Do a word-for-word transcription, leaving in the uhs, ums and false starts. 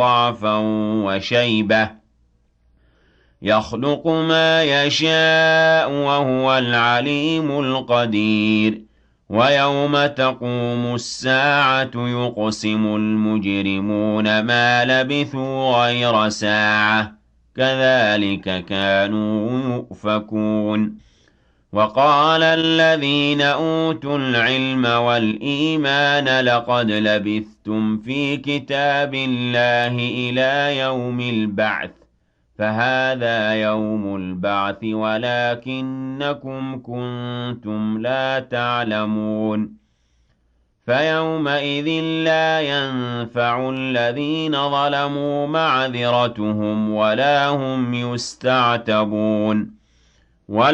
ضعفا وشيبة يخلق ما يشاء وهو العليم القدير ويوم تقوم الساعة يقسم المجرمون ما لبثوا غير ساعة كذلك كانوا يؤفكون وقال الذين أوتوا العلم والإيمان لقد لبثتم في كتاب الله إلى يوم البعث فهذا يوم البعث ولكنكم كنتم لا تعلمون فيومئذ لا ينفع الذين ظلموا معذرتهم ولا هم يستعتبون